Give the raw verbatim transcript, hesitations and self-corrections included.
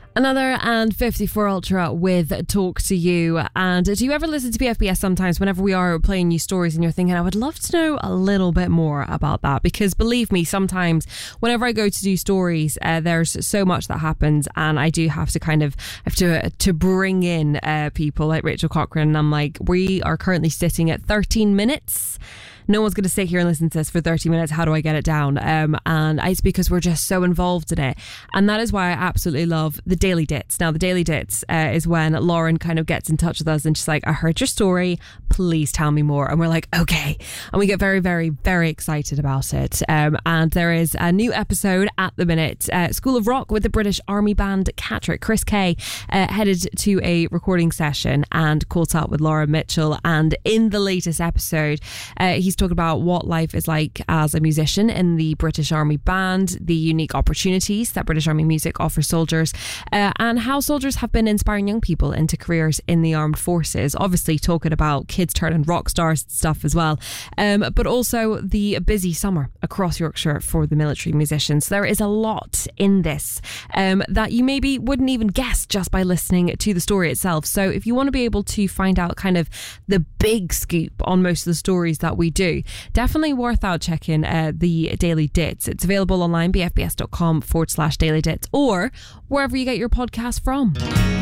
Another and fifty-four Ultra with Talk to You. And do you ever listen to B F B S sometimes whenever we are playing new stories and you're thinking, I would love to know a little bit more about that? Because believe me, sometimes whenever I go to do stories, uh, there's so much that happens, and I do have to kind of have to to bring in uh, people like Rachel Cochrane. And I'm like, we are currently sitting at thirteen minutes. No one's going to sit here and listen to this for thirty minutes. How do I get it down? Um, and it's because we're just so involved in it. And that is why I absolutely love the Daily Dits. Now, the Daily Dits uh, is when Lauren kind of gets in touch with us and she's like, I heard your story. Please tell me more. And we're like, okay. And we get very, very, very excited about it. Um, and there is a new episode at the minute. Uh, School of Rock with the British Army band Catterick. Chris Kay uh, headed to a recording session and caught up with Laura Mitchell. And in the latest episode, uh, he's talking about what life is like as a musician in the British Army band, the unique opportunities that British Army music offers soldiers, uh, and how soldiers have been inspiring young people into careers in the armed forces. Obviously talking about kids turning rock stars and stuff as well, um, but also the busy summer across Yorkshire for the military musicians. There is a lot in this um, that you maybe wouldn't even guess just by listening to the story itself. So if you want to be able to find out kind of the big scoop on most of the stories that we do, definitely worth out checking uh, the Daily Dits. It's available online, bfbs.com forward slash Daily Dits, or wherever you get your podcast from.